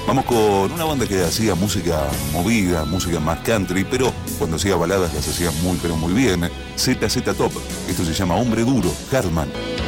Vamos con una banda que hacía música movida, música más country, pero cuando hacía baladas las hacía muy, pero muy bien. ZZ Top. Esto se llama Hombre Duro, Hartman.